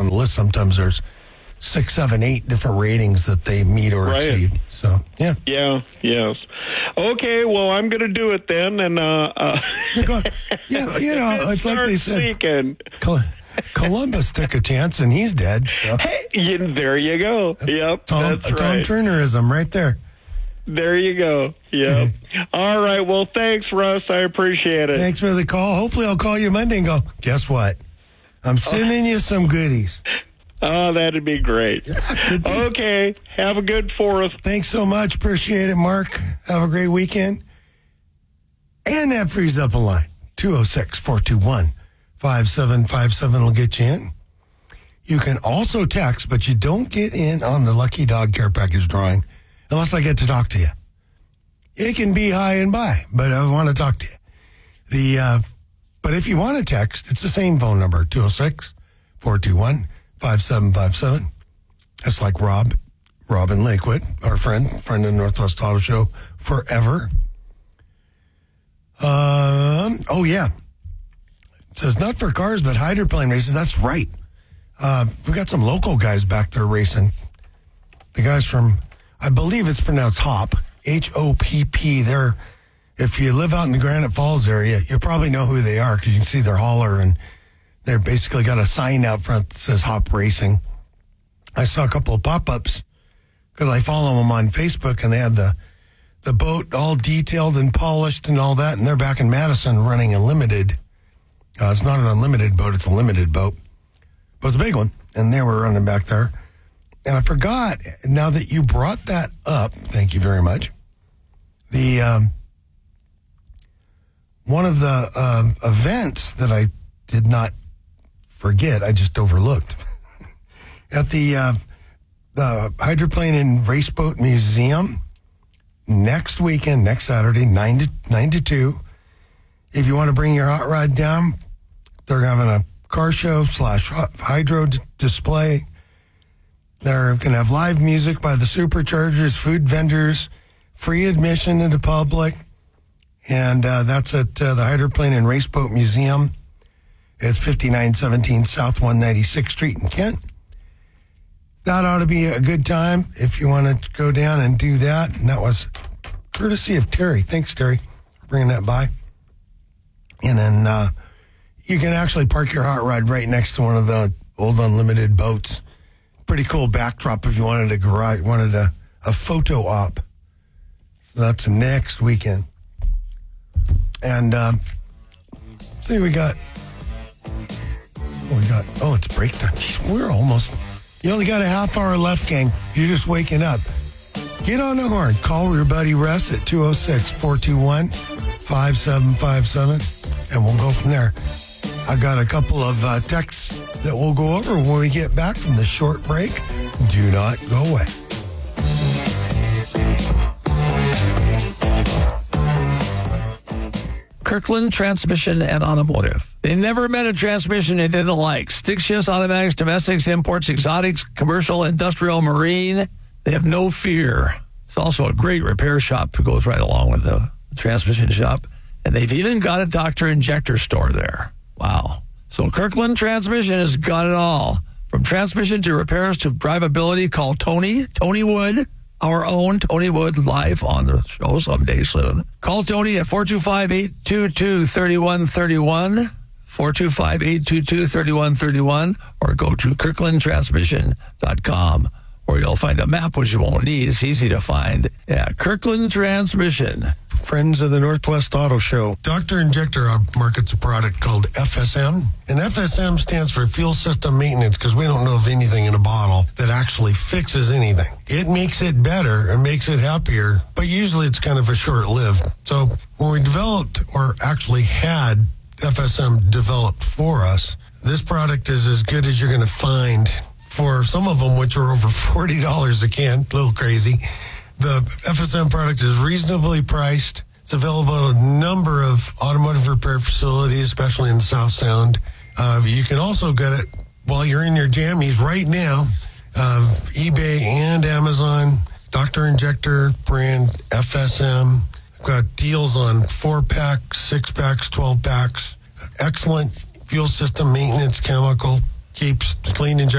on the list, sometimes there's 6, 7, 8 different ratings that they meet or exceed. So, yeah. Yeah, yes. Okay, well, I'm going to do it then. And it's like they said, seeking. Columbus took a chance and he's dead. So. Hey, there you go. That's Tom right. Turnerism right there. There you go. Yep. All right. Well, thanks, Russ. I appreciate it. Thanks for the call. Hopefully I'll call you Monday and go, guess what? I'm sending you some goodies. Oh, that'd be great. Yeah, okay. Have a good 4th. Thanks so much. Appreciate it, Mark. Have a great weekend. And that frees up a line. 206-421-5757 will get you in. You can also text, but you don't get in on the Lucky Dog Care Package drawing unless I get to talk to you. It can be high and by, but I want to talk to you. But if you want to text, it's the same phone number, 206-421-5757. That's like Rob in Lakewood, our friend of the Northwest Auto Show forever. Oh, yeah. It says not for cars, but hydroplane races. That's right. We got some local guys back there racing. The guys from, I believe it's pronounced HOP, HOPP. If you live out in the Granite Falls area, you probably know who they are because you can see their hauler, and they're basically got a sign out front that says HOP Racing. I saw a couple of pop-ups because I follow them on Facebook, and they had the boat all detailed and polished and all that, and they're back in Madison running a limited. It's not an unlimited boat, it's a limited boat. But it's a big one, and they were running back there. And I forgot, now that you brought that up, thank you very much, one of the events that I did not forget, I just overlooked, at the Hydroplane and Raceboat Museum, next weekend, next Saturday, 9 to 2. If you want to bring your hot rod down, they're having a car show / hydro display. They're going to have live music by the Superchargers, food vendors, free admission to the public. And that's at the Hydroplane and Raceboat Museum. It's 5917 South 196th Street in Kent. That ought to be a good time if you want to go down and do that. And that was courtesy of Terry. Thanks, Terry, for bringing that by. And then you can actually park your hot rod right next to one of the old unlimited boats. Pretty cool backdrop if you wanted a photo op. So that's next weekend. And see, we got. Oh, it's break time. Jeez, we're almost. You only got a half hour left, gang. You're just waking up. Get on the horn. Call your buddy Russ at 206-421-5757, and we'll go from there. I got a couple of texts that we'll go over when we get back from the short break. Do not go away. Kirkland Transmission and Automotive. They never met a transmission they didn't like. Stick shifts, automatics, domestics, imports, exotics, commercial, industrial, marine. They have no fear. It's also a great repair shop that goes right along with the transmission shop. And they've even got a Dr. Injector store there. Wow. So Kirkland Transmission has got it all. From transmission to repairs to drivability, call Tony Wood. Our own Tony Wood, live on the show someday soon. Call Tony at 425-822-3131, 425-822-3131, or go to kirklandtransmission.com, where you'll find a map, which you won't need. It's easy to find. Yeah, Kirkland Transmission. Friends of the Northwest Auto Show. Dr. Injector markets a product called FSM. And FSM stands for Fuel System Maintenance, because we don't know of anything in a bottle that actually fixes anything. It makes it better and makes it happier, but usually it's kind of a short-lived. So when we developed, or actually had FSM developed for us, this product is as good as you're going to find for some of them, which are over $40 a can. A little crazy. The FSM product is reasonably priced. It's available at a number of automotive repair facilities, especially in the South Sound. You can also get it while you're in your jammies right now. eBay and Amazon, Dr. Injector brand FSM. I've got deals on 4-packs, 6-packs, 12-packs. Excellent fuel system maintenance chemical. Keeps clean and